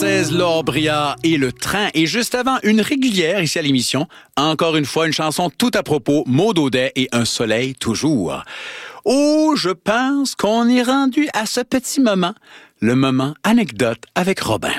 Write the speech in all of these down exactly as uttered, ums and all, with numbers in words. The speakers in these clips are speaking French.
seize Laure Briard et Le Train. Et juste avant, une régulière ici à l'émission. Encore une fois, une chanson tout à propos, Maud Audet et Un soleil toujours. Oh, je pense qu'on est rendu à ce petit moment, le moment anecdote avec Robin.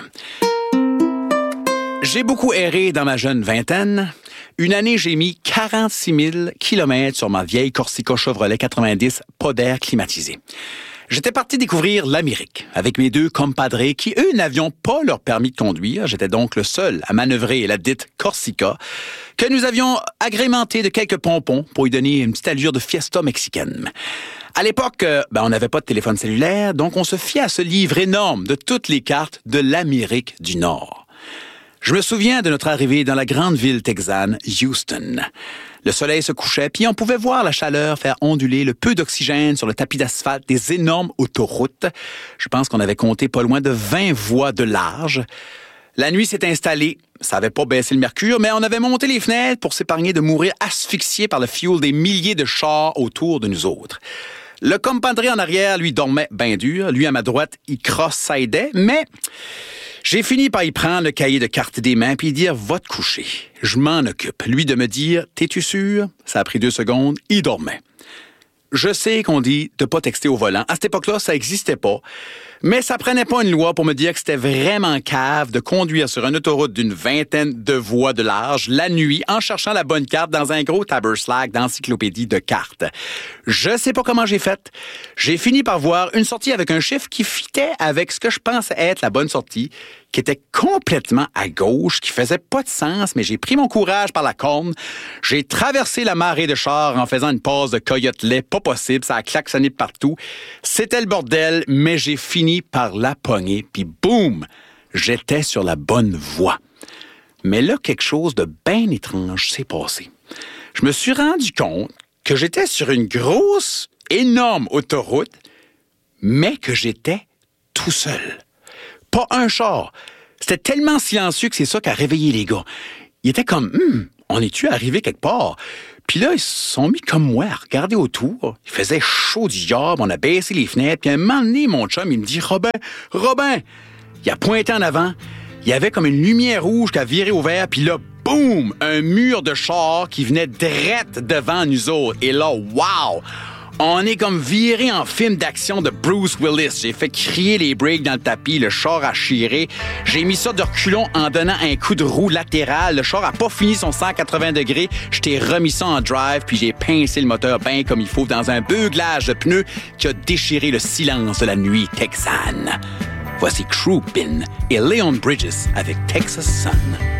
J'ai beaucoup erré dans ma jeune vingtaine. Une année, j'ai mis quarante-six mille kilomètres sur ma vieille Corsica Chevrolet quatre-vingt-dix, pas d'air climatisé. J'étais parti découvrir l'Amérique avec mes deux compadres qui, eux, n'avions pas leur permis de conduire. J'étais donc le seul à manœuvrer la dite Corsica, que nous avions agrémenté de quelques pompons pour lui donner une petite allure de fiesta mexicaine. À l'époque, ben, on n'avait pas de téléphone cellulaire, donc on se fiait à ce livre énorme de toutes les cartes de l'Amérique du Nord. Je me souviens de notre arrivée dans la grande ville texane, Houston. Le soleil se couchait, puis on pouvait voir la chaleur faire onduler le peu d'oxygène sur le tapis d'asphalte des énormes autoroutes. Je pense qu'on avait compté pas loin de vingt voies de large. La nuit s'est installée. Ça n'avait pas baissé le mercure, mais on avait monté les fenêtres pour s'épargner de mourir asphyxié par le fioul des milliers de chars autour de nous autres. Le compadre en arrière, lui, dormait bien dur. Lui, à ma droite, il cross-sidait, mais j'ai fini par y prendre le cahier de cartes des mains puis dire « Va te coucher, je m'en occupe ». Lui de me dire « T'es-tu sûr ?» Ça a pris deux secondes, il dormait. Je sais qu'on dit de pas texter au volant. À cette époque-là, ça n'existait pas. Mais ça prenait pas une loi pour me dire que c'était vraiment cave de conduire sur une autoroute d'une vingtaine de voies de large la nuit en cherchant la bonne carte dans un gros taberslack d'encyclopédie de cartes. Je sais pas comment j'ai fait. J'ai fini par voir une sortie avec un chiffre qui fitait avec ce que je pensais être la bonne sortie, qui était complètement à gauche, qui faisait pas de sens, mais j'ai pris mon courage par la corne. J'ai traversé la marée de chars en faisant une passe de coyote-lait, pas possible, ça a klaxonné de partout. C'était le bordel, mais j'ai fini par la pogner, puis boum, j'étais sur la bonne voie. Mais là, quelque chose de bien étrange s'est passé. Je me suis rendu compte que j'étais sur une grosse, énorme autoroute, mais que j'étais tout seul. Pas un char. C'était tellement silencieux que c'est ça qui a réveillé les gars. Ils étaient comme, hum, on est-tu arrivé quelque part? Puis là, ils se sont mis comme moi à regarder autour. Il faisait chaud du diable, on a baissé les fenêtres. Puis à un moment donné, mon chum, il me dit, Robin, Robin! Il a pointé en avant. Il y avait comme une lumière rouge qui a viré au vert. Puis là, boum! Un mur de chars qui venait direct devant nous autres. Et là, wow! On est comme viré en film d'action de Bruce Willis. J'ai fait crier les breaks dans le tapis, le char a chiré. J'ai mis ça de reculons en donnant un coup de roue latéral. Le char a pas fini son cent quatre-vingts degrés. Je t'ai remis ça en drive, puis j'ai pincé le moteur bien comme il faut dans un beuglage de pneus qui a déchiré le silence de la nuit texane. Voici Crouppin' et Leon Bridges avec Texas Sun.